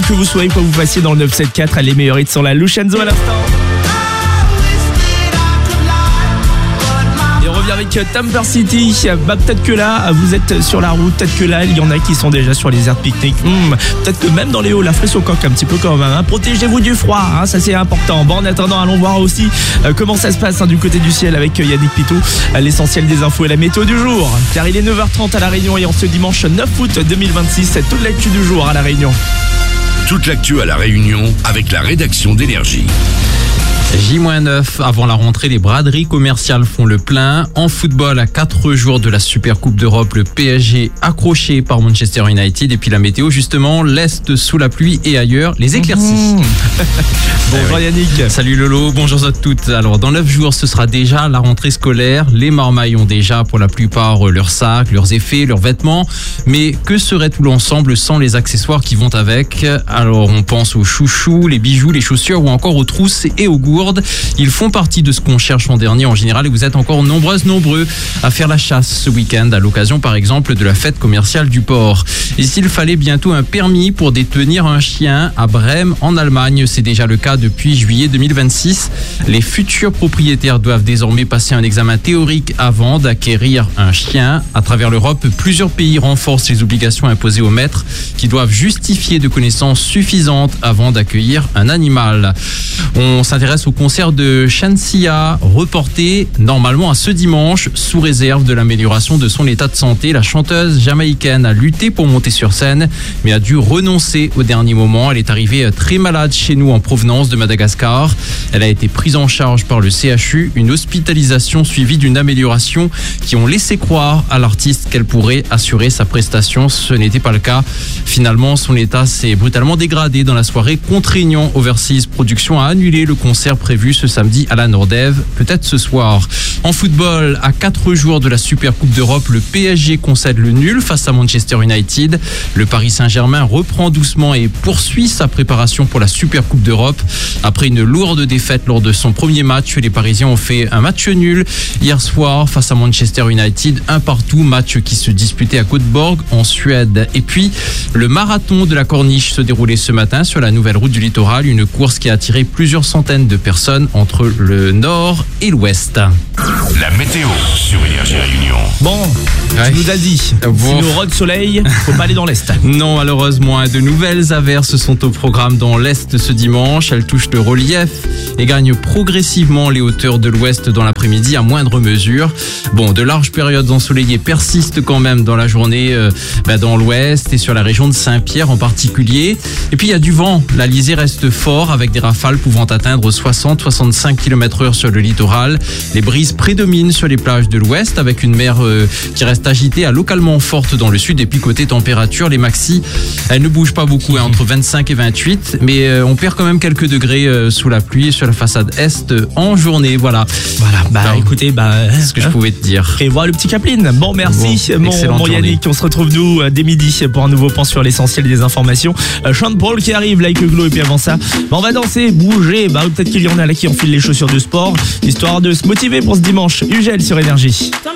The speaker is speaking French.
que vous soyez, quoi vous fassiez dans le 974, les meilleurs hits sont là. Lucenzo à l'instant. Et on revient avec Tamper City. Peut-être que là, vous êtes sur la route, peut-être que là, il y en a qui sont déjà sur les aires de pique-nique. Peut-être que même dans les hauts, la fraise au coq un petit peu quand même. Protégez-vous du froid, ça c'est important. Bon, en attendant, allons voir aussi comment ça se passe du côté du ciel avec Yannick Pitou. L'essentiel des infos et la météo du jour. Car il est 9h30 à La Réunion et en ce dimanche 9 août 2026, c'est toute l'actu du jour à La Réunion. Toute l'actu à La Réunion avec la rédaction d'Énergie. J-9, avant la rentrée, les braderies commerciales font le plein. En football, à 4 jours de la Super Coupe d'Europe, le PSG accroché par Manchester United. Et puis la météo, justement, l'Est sous la pluie et ailleurs, les éclaircies. Bonjour Yannick. Salut Lolo, bonjour à toutes. Alors, dans 9 jours, ce sera déjà la rentrée scolaire. Les marmailles ont déjà, pour la plupart, leurs sacs, leurs effets, leurs vêtements. Mais que serait tout l'ensemble sans les accessoires qui vont avec? Alors, on pense aux chouchous, les bijoux, les chaussures ou encore aux trousses et aux gourdes. Ils font partie de ce qu'on cherche en dernier en général et vous êtes encore nombreux à faire la chasse ce week-end à l'occasion par exemple de la fête commerciale du port. Et s'il fallait bientôt un permis pour détenir un chien à Brême en Allemagne, c'est déjà le cas depuis juillet 2026. Les futurs propriétaires doivent désormais passer un examen théorique avant d'acquérir un chien. À travers l'Europe, plusieurs pays renforcent les obligations imposées aux maîtres qui doivent justifier de connaissances suffisantes avant d'accueillir un animal. On s'intéresse au concert de Shenseea, reporté normalement à ce dimanche, sous réserve de l'amélioration de son état de santé. La chanteuse jamaïcaine a lutté pour monter sur scène, mais a dû renoncer au dernier moment. Elle est arrivée très malade chez nous en provenance de Madagascar. Elle a été prise en charge par le CHU, une hospitalisation suivie d'une amélioration qui ont laissé croire à l'artiste qu'elle pourrait assurer sa prestation. Ce n'était pas le cas. Finalement, son état s'est brutalement dégradé dans la soirée, contraignant Overseas Productions à annuler le concert prévu ce samedi à la Nordève, peut-être ce soir. En football, à 4 jours de la Super Coupe d'Europe, le PSG concède le nul face à Manchester United. Le Paris Saint-Germain reprend doucement et poursuit sa préparation pour la Super Coupe d'Europe. Après une lourde défaite lors de son premier match, les Parisiens ont fait un match nul hier soir face à Manchester United, 1-1, match qui se disputait à Göteborg en Suède. Et puis, le marathon de la Corniche se déroulait ce matin sur la nouvelle route du littoral, une course qui a attiré plusieurs centaines de personnes entre le nord et l'ouest. La météo sur Énergie Réunion. Bon, tu nous as dit, si nous rôde soleil, faut pas aller dans l'est. Non, malheureusement, de nouvelles averses sont au programme dans l'est ce dimanche. Elles touchent le relief et gagnent progressivement les hauteurs de l'ouest dans l'après-midi à moindre mesure. Bon, de larges périodes ensoleillées persistent quand même dans la journée dans l'ouest et sur la région de Saint-Pierre en particulier. Et puis il y a du vent. L'Alizé reste fort avec des rafales pouvant atteindre 60-65 km/h sur le littoral. Les brises prédominent sur les plages de l'ouest avec une mer qui reste agitée à localement forte dans le sud. Et puis côté température, les maxis, elles ne bougent pas beaucoup, entre 25 et 28. Mais on perd quand même quelques degrés sous la pluie sur la façade est en journée. Voilà, Écoutez, c'est ce que je pouvais te dire. Et voilà le petit Capeline. Bon, merci mon Yannick. On se retrouve nous dès midi pour un nouveau point sur l'essentiel des informations. Sean Paul qui arrive, Like a Glow, et puis avant ça, on va danser, bouger. Peut-être qu'il y en a là qui enfilent les chaussures de sport, histoire de se motiver pour ce dimanche. Ugel sur Énergie.